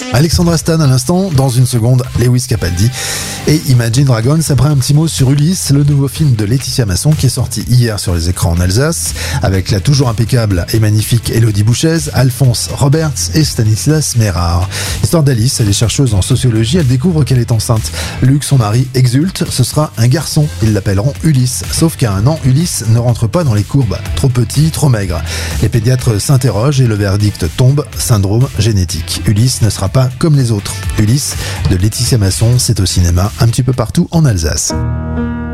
Alexandra Stan à l'instant, dans une seconde, Lewis Capaldi et Imagine Dragons. Après un petit mot sur Ulysse, le nouveau film de Laetitia Masson qui est sorti hier sur les écrans en Alsace, avec la toujours impeccable et magnifique Élodie Bouchez, Alphonse Roberts et Stanislas Mérard. Histoire d'Alice, elle est chercheuse en sociologie, elle découvre qu'elle est enceinte. Luc, son mari, exulte, ce sera un garçon, ils l'appelleront Ulysse. Sauf qu'à 1 an, Ulysse ne rentre pas dans les courbes, trop petit, trop maigre. Les pédiatres s'interrogent et le verdict tombe, syndrome génétique. Ulysse ne sera pas comme les autres. Ulysse de Laetitia Masson, c'est au cinéma un petit peu partout en Alsace.